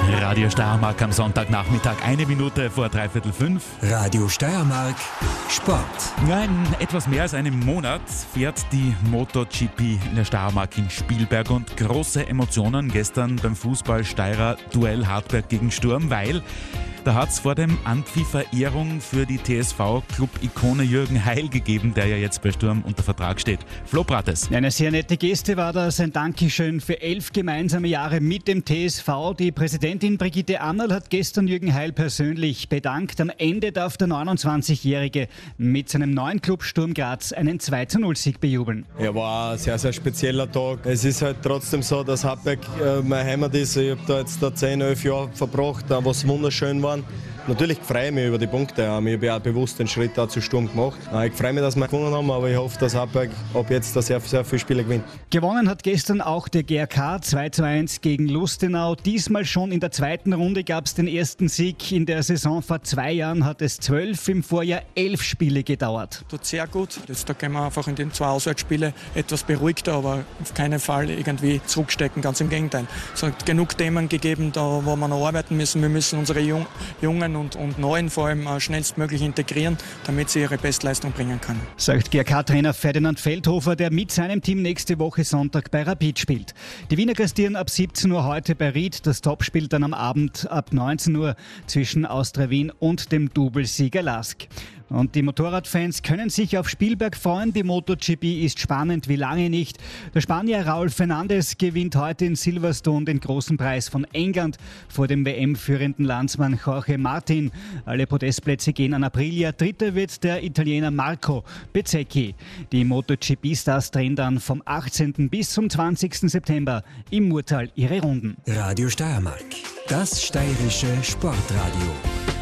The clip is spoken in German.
Radio Steiermark am Sonntagnachmittag, 1 Minute vor 5:15. Radio Steiermark Sport. Ja, in etwas mehr als einem Monat fährt die MotoGP in der Steiermark in Spielberg und große Emotionen gestern beim Fußball-Steirer-Duell Hartberg gegen Sturm, weil da hat es vor dem Anpfiff-Ehrung für die TSV-Club-Ikone Jürgen Heil gegeben, der ja jetzt bei Sturm unter Vertrag steht. Flo Brates. Eine sehr nette Geste war das, ein Dankeschön für 11 gemeinsame Jahre mit dem TSV. Die Präsidentin Brigitte Annal hat gestern Jürgen Heil persönlich bedankt. Am Ende darf der 29-Jährige mit seinem neuen Club Sturm Graz einen 2:0-Sieg bejubeln. Ja, war ein sehr, sehr spezieller Tag. Es ist halt trotzdem so, dass Hartberg meine Heimat ist. Ich habe da jetzt 10, 11 Jahre verbracht, was wunderschön war. Natürlich freue ich mich über die Punkte. Ich habe ja auch bewusst den Schritt da zu Sturm gemacht. Ich freue mich, dass wir gewonnen haben, aber ich hoffe, dass Hartberg ab jetzt sehr, sehr viele Spiele gewinnt. Gewonnen hat gestern auch der GRK 2:1 gegen Lustenau. Diesmal schon in der zweiten Runde gab es den ersten Sieg. In der Saison vor 2 Jahren hat es 12, im Vorjahr 11 Spiele gedauert. Tut sehr gut. Jetzt da gehen wir einfach in den 2 Auswärtsspiele etwas beruhigter, aber auf keinen Fall irgendwie zurückstecken. Ganz im Gegenteil. Es hat genug Themen gegeben, da wo wir noch arbeiten müssen. Wir müssen unsere Jungen und Neuen vor allem schnellstmöglich integrieren, damit sie ihre Bestleistung bringen können. Sagt GRK-Trainer Ferdinand Feldhofer, der mit seinem Team nächste Woche Sonntag bei Rapid spielt. Die Wiener gastieren ab 17 Uhr heute bei Ried. Das Topspiel dann am Abend ab 19 Uhr zwischen Austria Wien und dem Doublesieger Lask. Und die Motorradfans können sich auf Spielberg freuen. Die MotoGP ist spannend wie lange nicht. Der Spanier Raúl Fernández gewinnt heute in Silverstone den großen Preis von England vor dem WM-führenden Landsmann Jorge Martin. Alle Podestplätze gehen an Aprilia. Dritter wird der Italiener Marco Bezzecchi. Die MotoGP-Stars drehen dann vom 18. bis zum 20. September im Murtal ihre Runden. Radio Steiermark, das steirische Sportradio.